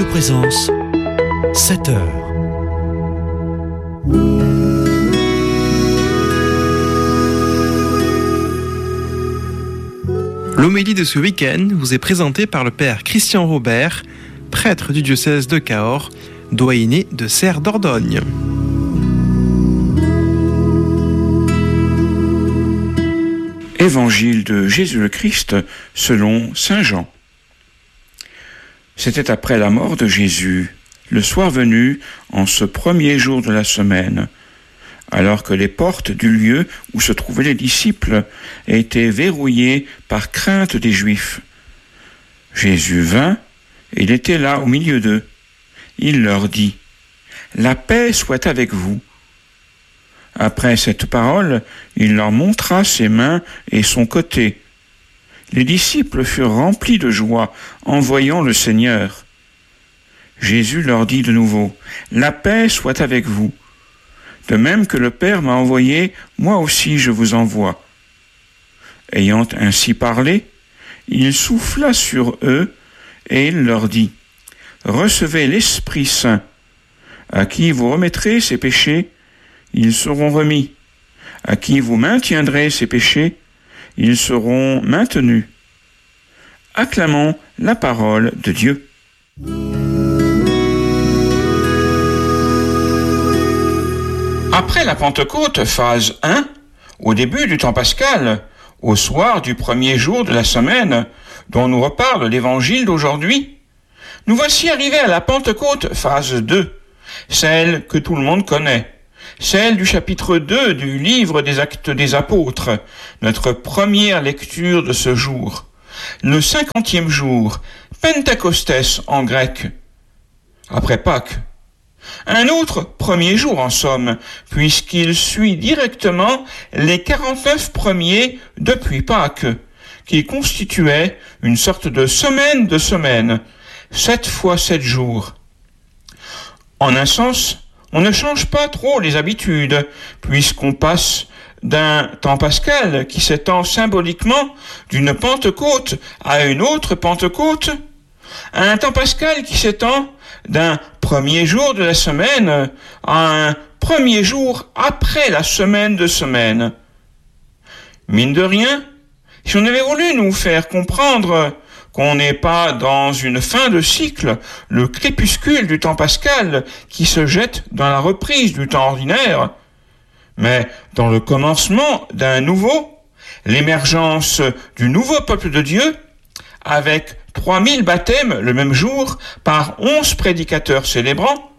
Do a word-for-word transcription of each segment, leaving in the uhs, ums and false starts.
Présence, sept heures. L'homélie de ce week-end vous est présentée par le père Christian Robert, prêtre du diocèse de Cahors, doyenné de Serres d'Ordogne. Évangile de Jésus le Christ selon saint Jean. C'était après la mort de Jésus, le soir venu, en ce premier jour de la semaine, alors que les portes du lieu où se trouvaient les disciples étaient verrouillées par crainte des Juifs. Jésus vint, et il était là au milieu d'eux. Il leur dit : « La paix soit avec vous. » Après cette parole, il leur montra ses mains et son côté. Les disciples furent remplis de joie en voyant le Seigneur. Jésus leur dit de nouveau : « La paix soit avec vous. De même que le Père m'a envoyé, moi aussi je vous envoie. » Ayant ainsi parlé, il souffla sur eux et il leur dit : « Recevez l'Esprit Saint. À qui vous remettrez ces péchés, ils seront remis. À qui vous maintiendrez ces péchés, ils seront maintenus. » Acclamons la parole de Dieu. Après la Pentecôte, phase un, au début du temps pascal, au soir du premier jour de la semaine, dont nous reparle l'évangile d'aujourd'hui, nous voici arrivés à la Pentecôte, phase deux, celle que tout le monde connaît, celle du chapitre deux du livre des Actes des Apôtres, notre première lecture de ce jour, le cinquantième jour, Pentecostés en grec, après Pâques. Un autre premier jour en somme, puisqu'il suit directement les quarante-neuf premiers depuis Pâques, qui constituaient une sorte de semaine de semaine, sept fois sept jours. En un sens, on ne change pas trop les habitudes, puisqu'on passe d'un temps pascal qui s'étend symboliquement d'une Pentecôte à une autre Pentecôte, à un temps pascal qui s'étend d'un premier jour de la semaine à un premier jour après la semaine de semaine. Mine de rien, si on avait voulu nous faire comprendre qu'on n'est pas dans une fin de cycle, le crépuscule du temps pascal qui se jette dans la reprise du temps ordinaire, mais dans le commencement d'un nouveau, l'émergence du nouveau peuple de Dieu, avec trois mille baptêmes le même jour par onze prédicateurs célébrants,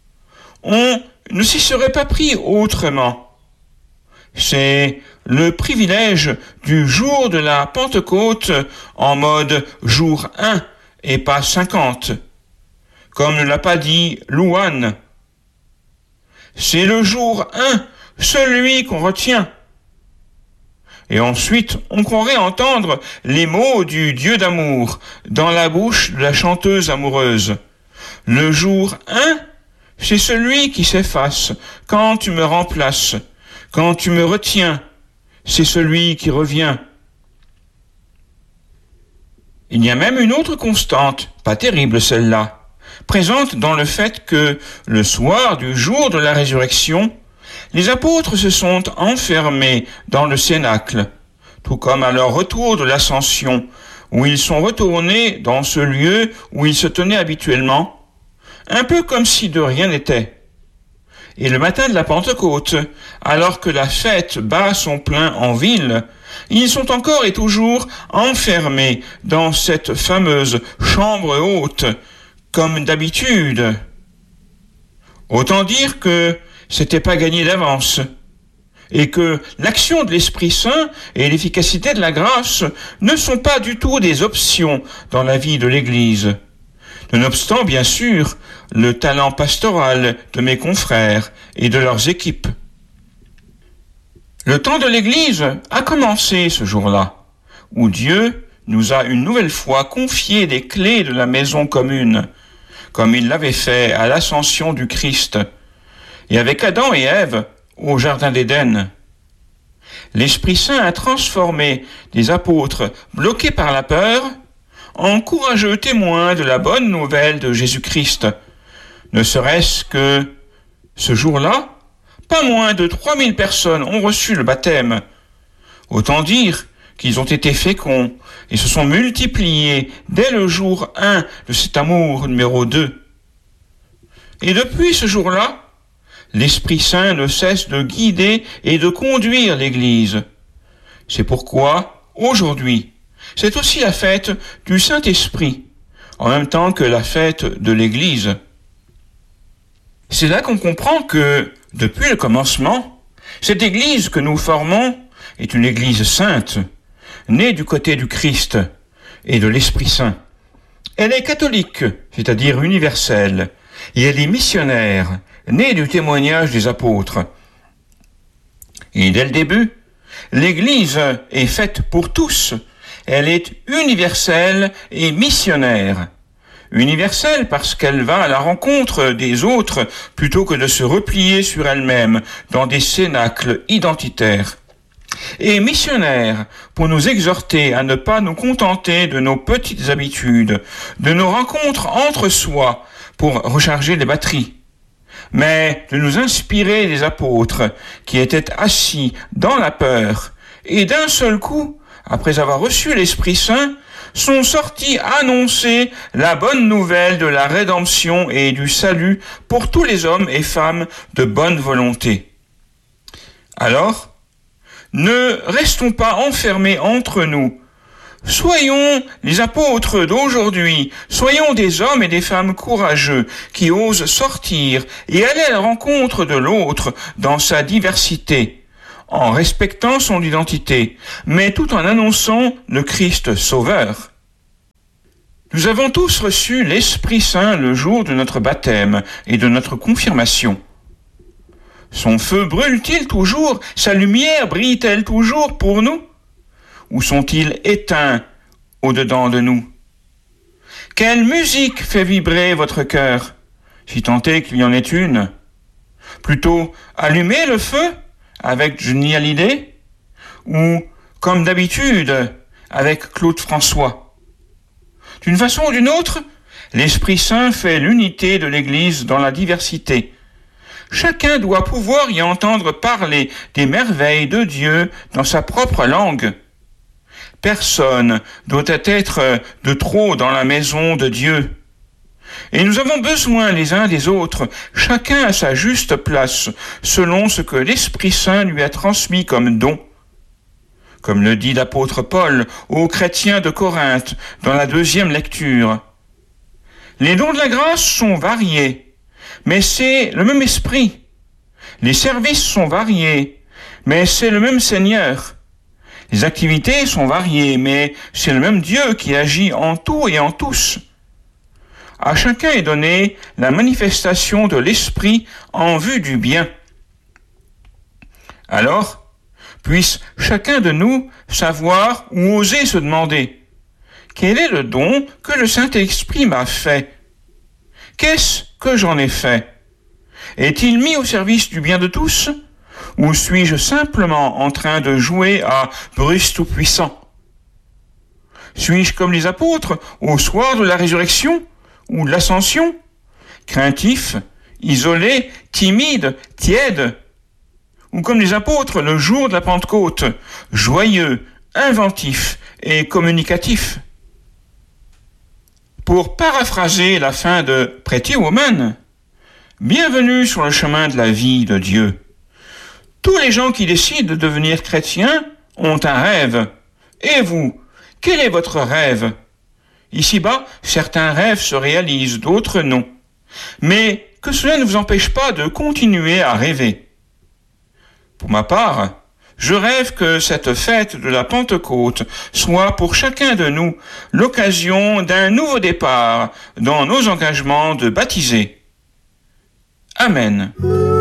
on ne s'y serait pas pris autrement. C'est le privilège du jour de la Pentecôte en mode jour un et pas cinquante, comme ne l'a pas dit Louane. C'est le jour un, celui qu'on retient. Et ensuite, on croirait entendre les mots du Dieu d'amour dans la bouche de la chanteuse amoureuse. Le jour un, c'est celui qui s'efface quand tu me remplaces, quand tu me retiens, c'est celui qui revient. Il y a même une autre constante, pas terrible celle-là, présente dans le fait que, le soir du jour de la résurrection, les apôtres se sont enfermés dans le cénacle, tout comme à leur retour de l'ascension, où ils sont retournés dans ce lieu où ils se tenaient habituellement, un peu comme si de rien n'était. Et le matin de la Pentecôte, alors que la fête bat son plein en ville, ils sont encore et toujours enfermés dans cette fameuse chambre haute, comme d'habitude. Autant dire que c'était pas gagné d'avance, et que l'action de l'Esprit Saint et l'efficacité de la grâce ne sont pas du tout des options dans la vie de l'Église. Nonobstant, bien sûr, le talent pastoral de mes confrères et de leurs équipes. Le temps de l'Église a commencé ce jour-là, où Dieu nous a une nouvelle fois confié les clés de la maison commune, comme il l'avait fait à l'ascension du Christ, et avec Adam et Ève au Jardin d'Éden. L'Esprit Saint a transformé des apôtres bloqués par la peur en courageux témoins de la bonne nouvelle de Jésus-Christ. Ne serait-ce que ce jour-là, pas moins de trois mille personnes ont reçu le baptême. Autant dire qu'ils ont été féconds et se sont multipliés dès le jour un de cet amour numéro deux. Et depuis ce jour-là, l'Esprit Saint ne cesse de guider et de conduire l'Église. C'est pourquoi, aujourd'hui, c'est aussi la fête du Saint-Esprit, en même temps que la fête de l'Église. C'est là qu'on comprend que, depuis le commencement, cette Église que nous formons est une Église sainte, née du côté du Christ et de l'Esprit Saint. Elle est catholique, c'est-à-dire universelle, et elle est missionnaire, née du témoignage des apôtres. Et dès le début, l'Église est faite pour tous. Elle est universelle et missionnaire. Universelle parce qu'elle va à la rencontre des autres plutôt que de se replier sur elle-même dans des cénacles identitaires. Et missionnaire pour nous exhorter à ne pas nous contenter de nos petites habitudes, de nos rencontres entre soi pour recharger les batteries, mais de nous inspirer des apôtres qui étaient assis dans la peur et d'un seul coup, après avoir reçu l'Esprit Saint, sont sortis annoncer la bonne nouvelle de la rédemption et du salut pour tous les hommes et femmes de bonne volonté. Alors, ne restons pas enfermés entre nous. Soyons les apôtres d'aujourd'hui, soyons des hommes et des femmes courageux qui osent sortir et aller à la rencontre de l'autre dans sa diversité, en respectant son identité, mais tout en annonçant le Christ Sauveur. Nous avons tous reçu l'Esprit Saint le jour de notre baptême et de notre confirmation. Son feu brûle-t-il toujours? Sa lumière brille-t-elle toujours pour nous? Ou sont-ils éteints au-dedans de nous? Quelle musique fait vibrer votre cœur, si tant est qu'il y en ait une? Plutôt allumer le feu avec Johnny Hallyday? Ou, comme d'habitude, avec Claude François? D'une façon ou d'une autre, l'Esprit Saint fait l'unité de l'Église dans la diversité. Chacun doit pouvoir y entendre parler des merveilles de Dieu dans sa propre langue. Personne doit être de trop dans la maison de Dieu. Et nous avons besoin les uns des autres, chacun à sa juste place, selon ce que l'Esprit Saint lui a transmis comme don. Comme le dit l'apôtre Paul aux chrétiens de Corinthe dans la deuxième lecture. Les dons de la grâce sont variés, mais c'est le même Esprit. Les services sont variés, mais c'est le même Seigneur. Les activités sont variées, mais c'est le même Dieu qui agit en tout et en tous. À chacun est donnée la manifestation de l'Esprit en vue du bien. Alors, puisse chacun de nous savoir ou oser se demander « Quel est le don que le Saint-Esprit m'a fait? Qu'est-ce que j'en ai fait? Est-il mis au service du bien de tous? Ou suis-je simplement en train de jouer à Bruce Tout-Puissant? Suis-je comme les apôtres au soir de la résurrection ou de l'ascension, craintif, isolé, timide, tiède? Ou comme les apôtres le jour de la Pentecôte, joyeux, inventif et communicatif? Pour paraphraser la fin de Pretty Woman, bienvenue sur le chemin de la vie de Dieu. Tous les gens qui décident de devenir chrétiens ont un rêve. Et vous, quel est votre rêve? Ici-bas, certains rêves se réalisent, d'autres non. Mais que cela ne vous empêche pas de continuer à rêver. Pour ma part, je rêve que cette fête de la Pentecôte soit pour chacun de nous l'occasion d'un nouveau départ dans nos engagements de baptisés. Amen.